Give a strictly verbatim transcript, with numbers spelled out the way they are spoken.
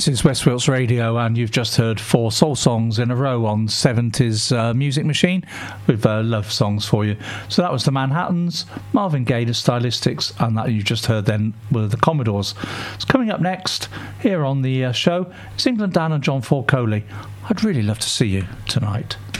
This is West Wilts Radio, and you've just heard four soul songs in a row on seventies uh, Music Machine with uh, love songs for you. So that was the Manhattans, Marvin Gaye, the Stylistics, and that you just heard then were the Commodores. So coming up next here on the uh, show is England Dan and John Ford Coley. I'd really love to see you tonight.